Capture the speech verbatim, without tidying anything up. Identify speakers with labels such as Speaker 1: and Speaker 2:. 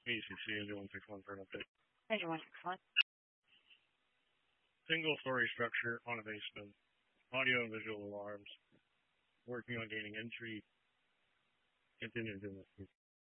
Speaker 1: E C C is one six one for an update.
Speaker 2: Engine one six one.
Speaker 1: Single story structure on a basement. Audio and visual alarms. Working on gaining entry. Continuing to investigate.